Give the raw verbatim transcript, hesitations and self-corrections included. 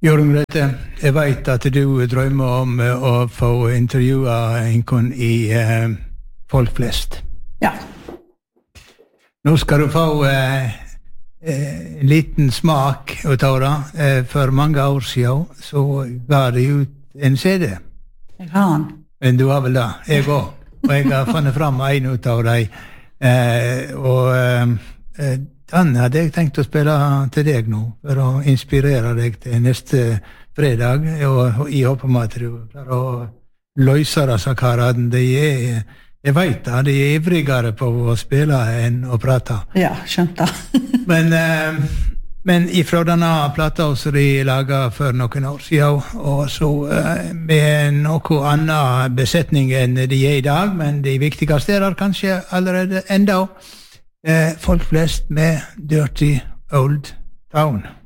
Jørgen Grete, jeg vet at du drømmer om å få intervjue en i uh, Folk flest. Ja. Nå skal du få uh, en liten smak å ta det. Uh, for mange år siden så ga de ut en C D. Jeg har den. Men du har vel det? Jeg også. Og jeg har funnet fram en ut av deg. Uh, og uh, den hadde jeg tenkt å spille til deg nå, for å inspirere deg til neste fredag, og jeg håper med at du klarer å løse disse karene. De er, jeg vet det, de er ivrigere på å spille enn å prate. Ja, skjønt det. men, eh, men ifra denne plata som de laget for noen år siden, og så eh, med noe annen besetning enn de er i dag, men de viktigste er der kanskje allerede enda. Eh, folk flest med Dirty Old Town.